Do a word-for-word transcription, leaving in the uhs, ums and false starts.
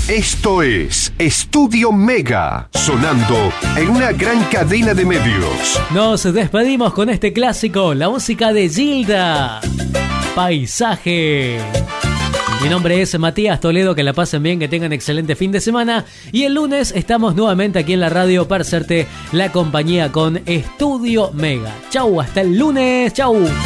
Esto es Estudio Mega, sonando en una gran cadena de medios. Nos despedimos con este clásico, la música de Gilda, Paisaje. Mi nombre es Matías Toledo, que la pasen bien, que tengan excelente fin de semana. Y el lunes estamos nuevamente aquí en la radio para hacerte la compañía con Estudio Mega. Chau, hasta el lunes, chau.